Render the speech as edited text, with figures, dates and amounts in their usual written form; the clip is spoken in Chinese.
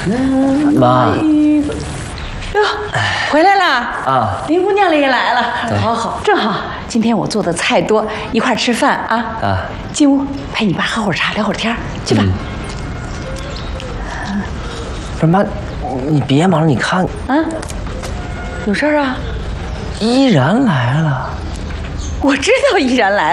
妈。 哟，回来了啊！ 林姑娘也来了，好好，正好今天我做的菜多，一块吃饭啊！ 啊， 进屋陪你爸喝会儿茶，聊会儿天，去吧。 不是妈，你别忙了，你看啊，有事儿啊？ 依然来了。 我知道依然来了。